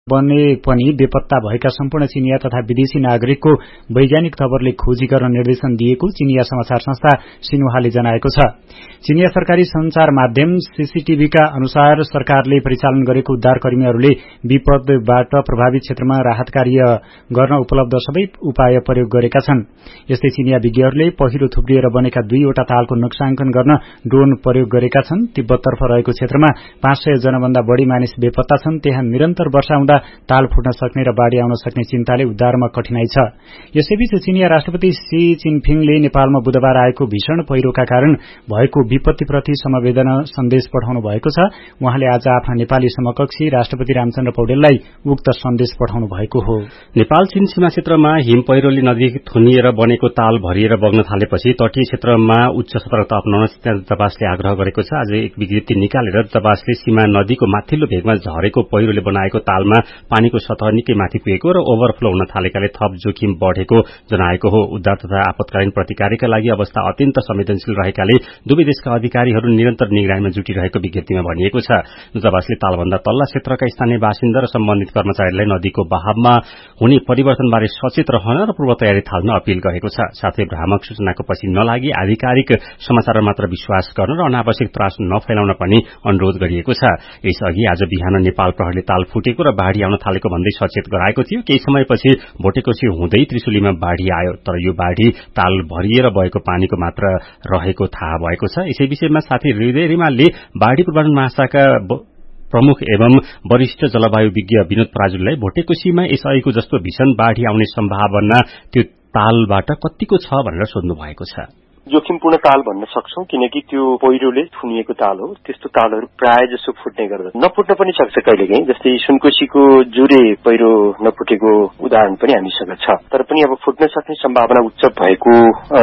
बने पनि बेपत्ता भएका सम्पूर्ण चिनिया तथा विदेशी नागरिकको वैज्ञानिक तवरले खोजी गर्न निर्देशन दिएको चिनिया समाचार संस्था सिन्हुवाले जनाएको छ। चिनिया सरकारी संचार माध्यम सीसीटीभीका अनुसार सरकारले परिचालन गरेको उद्धारकर्मीहरूले विपदबाट प्रभावित क्षेत्रमा राहत कार्य गर्न उपलब्ध सबै उपाय प्रयोग गरेका छन्। यस्तै चिनिया विज्ञहरूले पहिरो थुप्रिएर बनेका 2वटा तालको नक्साङ्कन गर्न ड्रोन प्रयोग गरेका छन्। तिब्बततर्फ रहेको क्षेत्रमा 500 जनाभन्दा बढ़ी मानिस बेपत्ता छन्। त्यहाँ निरन्तर वर्षा हुँदा ताल फुट्न सक्ने र बाढ़ी आउन सक्ने चिन्ताले उद्धारमा कठिनाई छ। यसैबीच चिनिया राष्ट्रपति शी जिनपिङले नेपालमा बुधबार आएको भीषण पहिरोका कारण भएको विपत्तिप्रति समवेदना सन्देश पठाउनु भएको छ। उहाँले आज आफ्ना नेपाली समकक्षी राष्ट्रपति रामचन्द्र पौडेललाई उक्त सन्देश पठाउनु भएको हो। नेपाल चीन सीमा क्षेत्रमा हिम पहिरोले नदी थुनिएर बनेको ताल भरिएर बग्न थालेपछि तटीय क्षेत्रमा उच्च सतर्कता अपनाउन दूतावासले आग्रह गरेको छ। आज एक विज्ञप्ति निकालेर दूतावासले सीमा नदीको माथिल्लो भेगमा झरेको पहिरोले बनाएको तालमा पानीको सतह निकै माथि पुगेको र ओभरफ्लो हुन थालेकाले थप जोखिम बढ़ेको जनाएको हो। उद्धार तथा आपतकालीन प्रतिकारका लागि अवस्था अत्यन्त संवेदनशील रहेकाले दुवै देशका अधिकारीहरू निरन्तर निगरानीमा जुटिरहेको विज्ञप्तिमा भनिएको छ। दूतावासले तालभन्दा तल्ला क्षेत्रका स्थानीय बासिन्दा र सम्बन्धित कर्मचारीलाई नदीको बहावमा हुने परिवर्तनबारे सचेत रहन र पूर्व तयारी थाल्न अपील गरेको छ। साथै भ्रामक सूचनाको पछि नलागी आधिकारिक समाचारमा मात्र विश्वास गर्न र अनावश्यक त्रास नफैलाउन पनि अनुरोध गरिएको छ। यसअघि आज बिहान नेपाल प्रहरीले ताल फुटेको र बाढ़ी आउन थालेको भन्दै सचेत गराएको थियो। केही समयपछि भोटेकोशी हुँदै त्रिशुलीमा बाढ़ी आयो, तर यो बाढ़ी ताल भरिएर बगेको पानीको मात्र रहेको थाहा भएको छ। यसै विषयमा साथी हृदय रिमालले बाढ़ी पूर्वानुमान महाशाखा प्रमुख एवं वरिष्ठ जलवायु विज्ञ विनोद पराजुलीलाई भोटेकोशीमा यसअघिको जस्तो भीषण बाढ़ी आउने सम्भावना त्यो तालबाट कतिको छ भनेर सोध्नु भएको छ। जोखिमपूर्ण ताल भन्न सक्छौं किनकि त्यो पहिरोले थुनिएको ताल हो। त्यस्तो तालहरू प्राय जसो फुट्ने गर्दछ, नफुट्न पनि सक्छ कहिलेकाहीँ। जस्तै सुनकोशीको जुरे पहिरो नफुटेको उदाहरण पनि हामीसँग छ। तर पनि अब फुट्न सक्ने सम्भावना उच्च भएको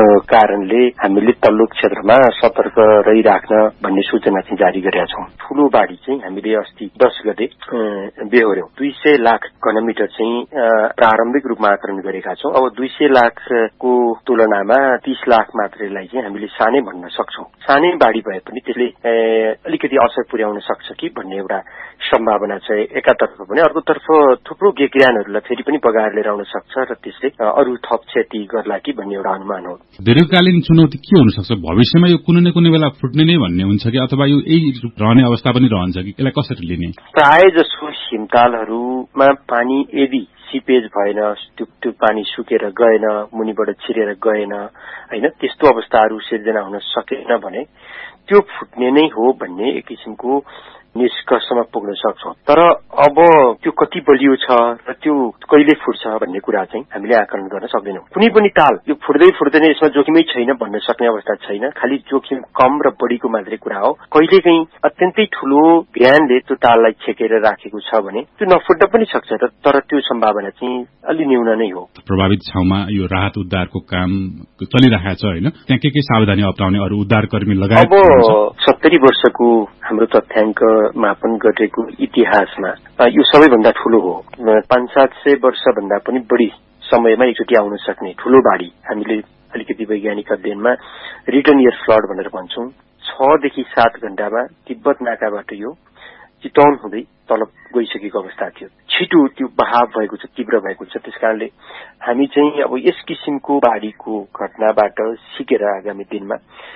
कारणले हामीले तल्लो क्षेत्रमा सतर्क रहिराख्न भन्ने सूचना चाहिँ जारी गरेका छौं। ठूलो बाढ़ी चाहिँ हामीले अस्ति 10 गते बेहोर्यौं। 200 लाख घनमिटर चाहिँ प्रारम्भिक रूपमा आकलन गरेका छौं। अब 200 लाखको तुलनामा 30 लाख मात्र चाहिँ हामीले सानै भन्न सक्छौं। सानै बाढ़ी भए पनि त्यसले अलिकति असर पुर्याउन सक्छ कि भन्ने एउटा सम्भावना छ एकातर्फ भने। अर्कोतर्फ थुप्रो ज्ञानहरूलाई फेरि पनि बगाएर लिएर आउन सक्छ र त्यसले अरू थप क्षति गर्ला कि भन्ने एउटा अनुमान हो। दीर्घकालीन चुनौती के हुन सक्छ? भविष्यमा यो कुनै न कुनै बेला फुट्ने नै भन्ने हुन्छ कि अथवा यो यही रहने अवस्था पनि रहन्छ कि यसलाई कसरी लिने? प्राय जसो हिमतालहरूमा पानी यदि सिपेज भएन, त्यो पानी सुकेर गएन, मुनिबाट छिरेर गएन हैन, त्यस्तो अवस्थाहरू सिर्जना हुन सकेन भने त्यो फुट्ने नै हो भन्ने एक किसिमको निष्कर्षमा पुग्न सक्छौं। तर अब त्यो कति बलियो छ र त्यो कहिले फुट्छ भन्ने कुरा चाहिँ हामीले आकलन गर्न सक्दैनौं। कुनै पनि ताल यो फुट्दै फुट्दैन यसमा जोखिमै छैन भन्न सक्ने अवस्था छैन। खालि जोखिम कम र बढीको मात्रै कुरा हो। कहिलेकाहीँ अत्यन्तै ठूलो ज्ञानले त्यो ताललाई छेकेर राखेको छ भने त्यो नफुट्न पनि सक्छ, तर त्यो सम्भावना चाहिँ अलि न्यून नै हो। प्रभावित ठाउँमा यो राहत उद्धारको काम चलिरहेको छ हैन, त्यहाँ के सावधानी अपनाउने अरु उद्धारकर्मी लगायत? अब 70 वर्षको हाम्रो तथ्याङ्क मापन गरेको इतिहासमा यो सबैभन्दा ठूलो हो। 500-700 वर्ष भन्दा पनि बढी समयमा एकचोटि आउन सक्ने ठूलो बाढ़ी हामीले अलिकति वैज्ञानिक अध्ययनमा रिटर्न इयर फ्लड भनेर भन्छौं। 6 देखि 7 घण्टामा तिब्बत नाकाबाट यो चितवन हुँदै तल गइसकेको अवस्था थियो। छिटो त्यो बहाव भएको छ, तीव्र भएको छ। त्यसकारणले हामी चाहिँ अब यस किसिमको बाढ़ीको घटनाबाट सिकेर आगामी दिनमा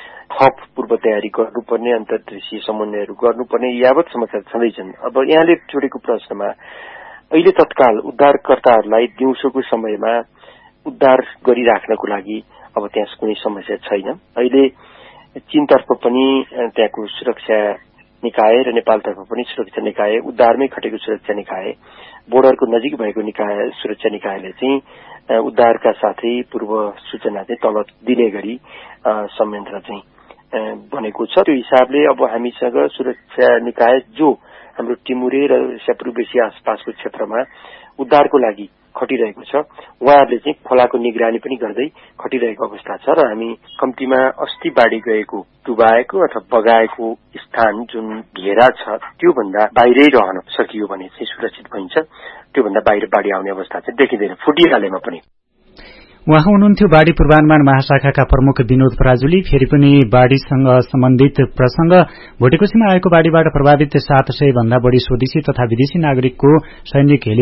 थप पूर्व तयारी गर्नुपर्ने, अन्तर्देशीय समन्वयहरू गर्नुपर्ने यावत समाचार छँदैछन्। अब यहाँले जोडेको प्रश्नमा अहिले तत्काल उद्धारकर्ताहरूलाई दिउँसोको समयमा उद्धार गरिराख्नको लागि अब त्यहाँ कुनै समस्या छैन। अहिले चीनतर्फ पनि त्यहाँको सुरक्षा निकाय र नेपालतर्फ पनि सुरक्षा निकाय, उद्धारमै खटेको सुरक्षा निकाय, बोर्डरको नजिक भएको निकाय सुरक्षा निकायले चाहिँ उद्धारका साथै पूर्व सूचना चाहिँ तल दिने गरी संयन्त्र चाहिँ बनेको छ। त्यो हिसाबले अब हामीसँग सुरक्षा निकाय जो हाम्रो टिमुरे र स्यापुरबेसी आसपासको क्षेत्रमा उद्धारको लागि खटिरहेको छ, उहाँहरूले चाहिँ खोलाको निगरानी पनि गर्दै खटिरहेको अवस्था छ। र हामी कम्तीमा अस्ति बाढ़ी गएको, डुबाएको अथवा बगाएको स्थान जुन घेरा छ त्यो भन्दा बाहिरै रहन सकियो भने चाहिँ सुरक्षित भइन्छ। त्यो भन्दा बाहिर बाढ़ी आउने अवस्था चाहिँ देखिँदैन फुटिहालेमा पनि। उहाँ हुनुहुन्थ्यो बाढ़ी पूर्वानुमान महाशाखाका प्रमुख विनोद पराजुली। फेरि पनि बाढ़ीसँग सम्बन्धित प्रसंग। भोटेकोशीमा आएको बाढ़ीबाट प्रभावित 700 भन्दा बढ़ी स्वदेशी तथा विदेशी नागरिकको सैनिक